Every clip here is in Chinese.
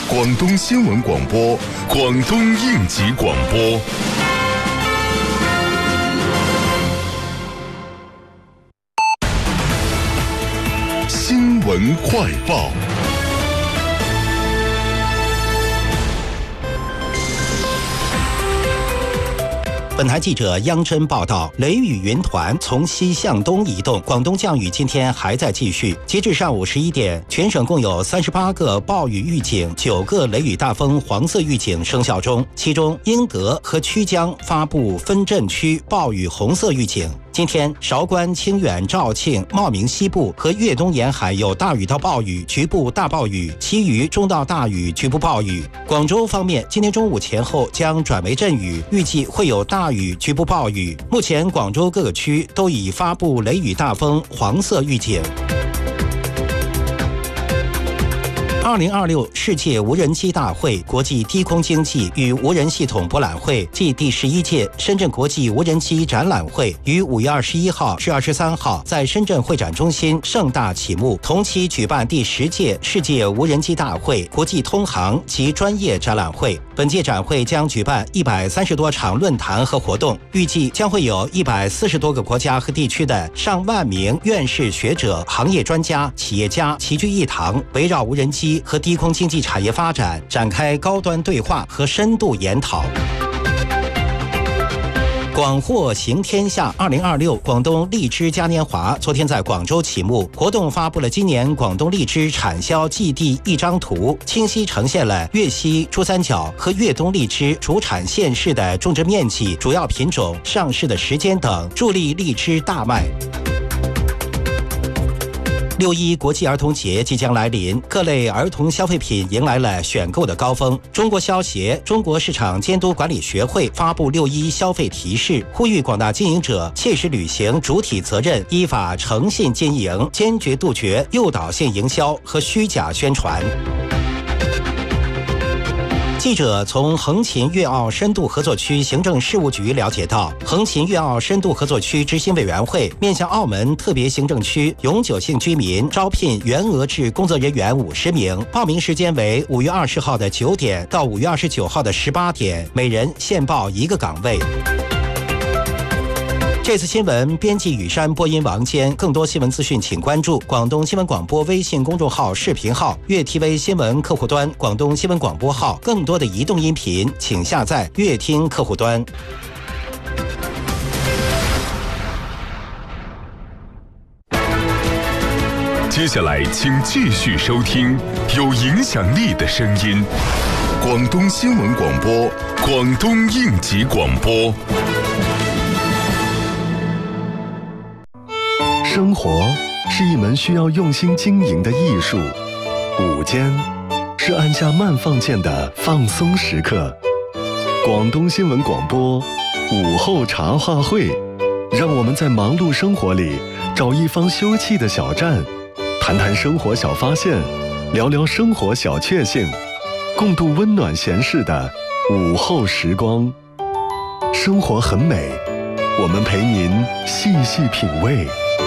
广东新闻广播，广东应急广播。新闻快报。 本台记者央真报道，雷雨云团从西向东移动，广东降雨今天还在继续。截至上午11点，全省共有38个暴雨预警，9个雷雨大风黄色预警生效中，其中英德和曲江发布分镇区暴雨红色预警。今天，韶关、清远、肇庆、茂名西部和粤东沿海有大雨到暴雨，局部大暴雨，其余中到大雨，局部暴雨。广州方面，今天中午前后将转为阵雨，预计会有大雨，局部暴雨。目前，广州各个区都已发布雷雨大风黄色预警。2026世界无人机大会国际低空经济与无人系统博览会暨第11届深圳国际无人机展览会于5月21号至23号在深圳会展中心盛大启幕，同期举办第10届世界无人机大会国际通航及专业展览会。本届展会将举办130多场论坛和活动，预计将会有140多个国家和地区的上万名院士学者、行业专家、企业家齐聚一堂，围绕无人机和低空经济产业发展展开高端对话和深度研讨。广货行天下2026广东荔枝嘉年华昨天在广州启幕，活动发布了今年广东荔枝产销基地一张图，清晰呈现了粤西、珠三角和粤东荔枝主产县市的种植面积、主要品种、上市的时间等，助力荔枝大卖。6·1国际儿童节即将来临，各类儿童消费品迎来了选购的高峰。中国消协、中国市场监督管理学会发布6·1消费提示，呼吁广大经营者切实履行主体责任，依法诚信经营，坚决杜绝诱导性营销和虚假宣传。记者从横琴粤澳深度合作区行政事务局了解到，横琴粤澳深度合作区执行委员会面向澳门特别行政区永久性居民招聘原额制工作人员50名，报名时间为5月20号的9点到5月29号的18点，每人限报1个岗位。这次新闻编辑雨山，播音王坚。更多新闻资讯请关注广东新闻广播微信公众号、视频号、粤 TV 新闻客户端、广东新闻广播号。更多的移动音频请下载粤听客户端。 接下来请继续收听有影响力的声音，广东新闻广播，广东应急广播。 生活是一门需要用心经营的艺术，午间是按下慢放键的放松时刻。广东新闻广播午后茶话会，让我们在忙碌生活里找一方休憩的小站，谈谈生活小发现，聊聊生活小确幸，共度温暖闲适的午后时光。生活很美，我们陪您细细品味。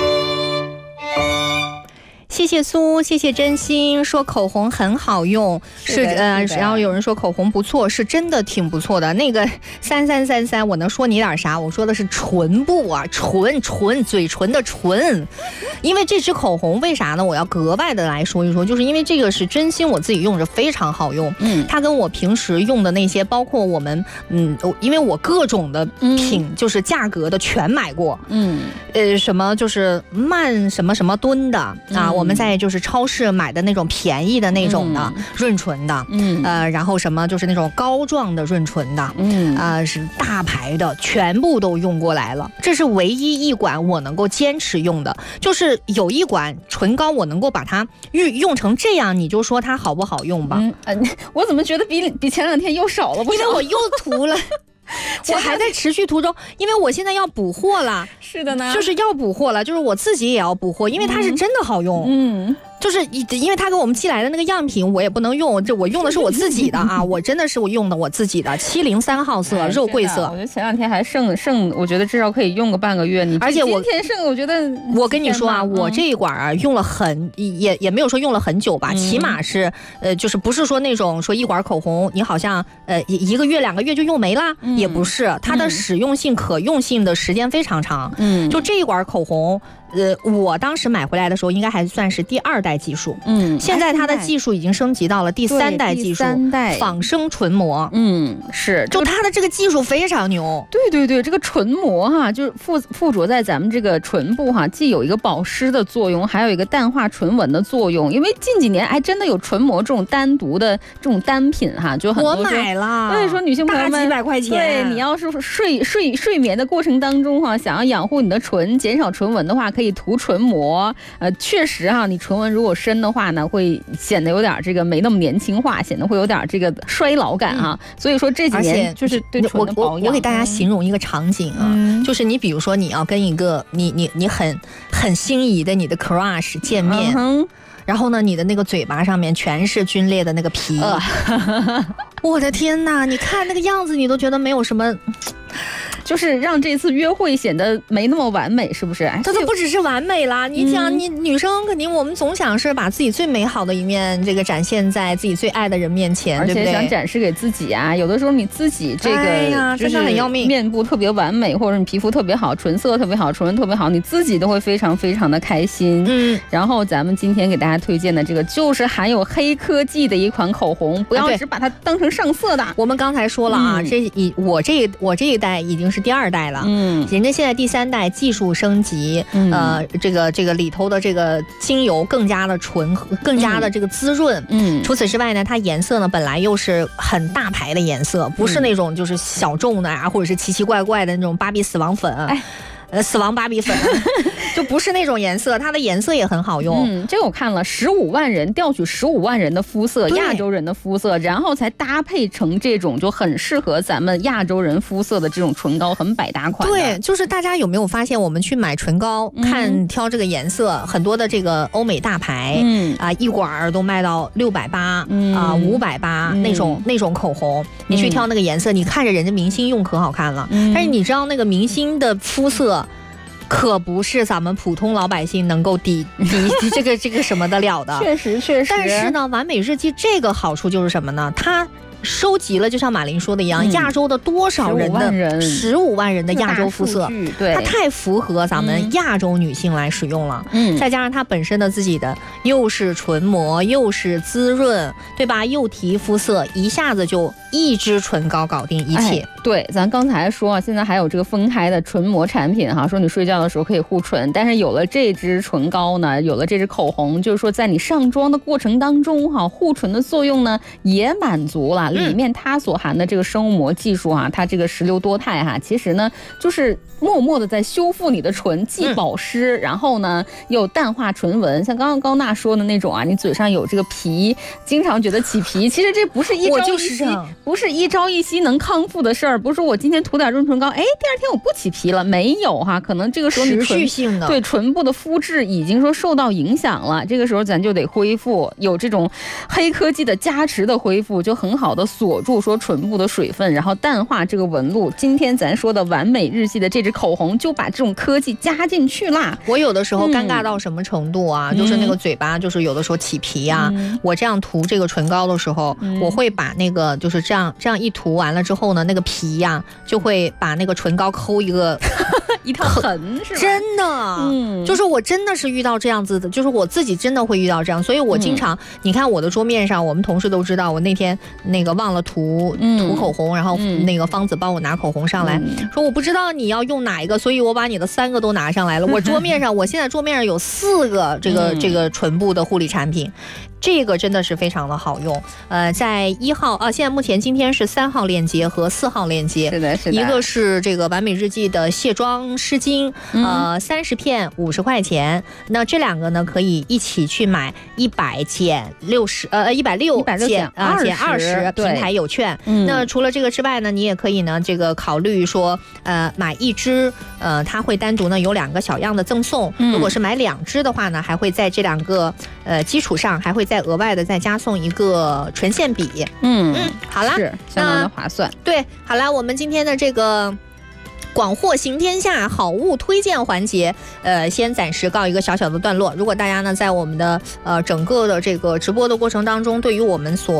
谢谢苏，谢谢真心，说口红很好用，然后有人说口红不错，是真的挺不错的。那个3333，我能说你点啥？我说的是唇部啊，唇，嘴唇的唇。因为这支口红为啥呢？我要格外的来说一说，就是因为这个是真心我自己用着非常好用。它跟我平时用的那些，包括我们因为我各种的品就是价格的全买过。什么就是慢什么什么吨的啊，我们在就是超市买的那种便宜的那种的润唇的，然后什么就是那种膏状的润唇的，是大牌的，全部都用过来了。这是唯一一管我能够坚持用的，就是有一管唇膏我能够把它用成这样，你就说它好不好用吧？ 我怎么觉得比前2天又少了不少？ 因为我又涂了。我还在持续涂中，因为我现在要补货了。 是的呢， 就是要补货了，就是我自己也要补货，因为它是真的好用。 就是因为他给我们寄来的那个样品，我也不能用，这我用的是我自己的啊，我真的是我用的我自己的703号色，肉桂色。 我觉得前2天还剩，我觉得至少可以用个半个月。 而且今天剩，我觉得我跟你说啊，我这一管啊用了也没有说用了很久吧，起码是就是不是说那种说一管口红你好像1个月2个月就用没啦，也不是，它的使用性可用性的时间非常长。就这一管口红。我当时买回来的时候，应该还算是第2代技术。现在它的技术已经升级到了第3代技术，仿生唇膜。是，就它的这个技术非常牛。 对，这个唇膜哈，就是附着在咱们这个唇部哈，既有一个保湿的作用，还有一个淡化唇纹的作用。因为近几年还真的有唇膜这种单独的这种单品哈，就很多我买了。 所以说女性朋友们， 大几百块钱。 对，你要是睡眠的过程当中哈，想要养护你的唇，减少唇纹的话，可以涂唇膜。确实哈，你唇纹如果深的话呢，会显得有点这个没那么年轻化，显得会有点这个衰老感哈。所以说这几年就是对唇的保养。 我给大家形容一个场景啊，就是你比如说你要跟一个你很心仪的你的 crush 见面。然后呢，你的那个嘴巴上面全是皲裂的那个皮，我的天哪！你看那个样子，你都觉得没有什么， 就是让这次约会显得没那么完美，是不是？ 这都不只是完美啦！你想，你女生肯定我们总想是把自己最美好的一面这个展现在自己最爱的人面前， 而且想展示给自己啊。有的时候你自己这个真的很要命， 面部特别完美，或者你皮肤特别好，唇色特别好，唇纹特别好，你自己都会非常非常的开心。然后咱们今天给大家推荐的这个就是含有黑科技的一款口红，不要只把它当成上色的。 我们刚才说了啊，我这一代已经是第2代了，人家现在第3代技术升级，这个里头的这个精油更加的纯，更加的这个滋润。除此之外呢，它颜色呢本来又是很大牌的颜色，不是那种就是小众的啊，或者是奇奇怪怪的那种芭比死亡粉。死亡芭比粉就不是那种颜色，它的颜色也很好用。 这个我看了，15万人调取15万人的肤色，亚洲人的肤色，然后才搭配成这种就很适合咱们亚洲人肤色的这种唇膏，很百搭款。 对，就是大家有没有发现，我们去买唇膏，看挑这个颜色，很多的这个欧美大牌，一管都卖到680啊，580那种口红，你去挑那个颜色，你看着人家明星用可好看了，但是你知道那个明星的肤色。可不是咱们普通老百姓能够抵这个什么得了的。 确实。 但是呢，完美日记这个好处就是什么呢？它收集了，就像马琳说的一样，亚洲的多少人的15万人的亚洲肤色， 对， 它太符合咱们亚洲女性来使用了。再加上它本身的自己的又是唇膜又是滋润，对吧？又提肤色，一下子就一支唇膏搞定一切。 对，咱刚才说啊，现在还有这个分开的唇膜产品哈，说你睡觉的时候可以护唇，但是有了这支唇膏呢，有了这支口红，就是说在你上妆的过程当中哈，护唇的作用呢也满足了。里面它所含的这个生物膜技术哈，它这个石榴多肽哈，其实呢就是默默的在修复你的唇，既保湿，然后呢又淡化唇纹。像刚刚高娜说的那种啊，你嘴上有这个皮，经常觉得起皮，其实这不是一朝一夕，不是一朝一夕能康复的事儿。不是说我今天涂点润唇膏，哎，第2天我不起皮了，没有哈，可能这个时候你持续性的对唇部的肤质已经说受到影响了，这个时候咱就得恢复，有这种黑科技的加持的恢复，就很好的锁住说唇部的水分，然后淡化这个纹路。今天咱说的完美日系的这支口红就把这种科技加进去啦。 我有的时候尴尬到什么程度啊，就是那个嘴巴就是有的时候起皮啊，我这样涂这个唇膏的时候，我会把那个就是这样一涂完了之后呢，那个皮呀就会把那个唇膏抠一个一条痕，是吧？ 真的，就是我真的是遇到这样子的，就是我自己真的会遇到这样，所以我经常，你看我的桌面上，我们同事都知道，我那天那个忘了涂口红，然后那个芳子帮我拿口红上来，说我不知道你要用哪一个，所以我把你的3个都拿上来了。我桌面上，我现在桌面上有4个这个唇部的护理产品。 这个真的是非常的好用。在1号现在目前今天是3号链接和4号链接， 是的，是的。 一个是这个完美日记的卸妆湿巾，30片50块钱。那这2个呢可以一起去买100减60，160减20，平台有券。那除了这个之外呢，你也可以呢这个考虑说买1支，它会单独呢有2个小样的赠送。如果是买2支的话呢，还会在这2个基础上还会再额外的再加送一个唇线笔。好啦， 是相当的划算。 对，好啦，我们今天的这个广货行天下好物推荐环节，先暂时告一个小小的段落。如果大家呢在我们的整个的这个直播的过程当中，对于我们所